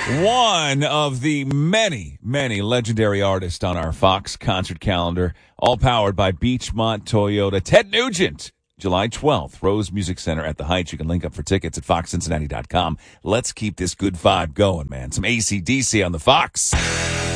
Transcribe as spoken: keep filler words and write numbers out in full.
One of the many, many legendary artists on our Fox concert calendar, all powered by Beachmont Toyota. Ted Nugent, July twelfth, Rose Music Center at the Heights. You can link up for tickets at fox cincinnati dot com. Let's keep this good vibe going, man. Some A C D C on the Fox.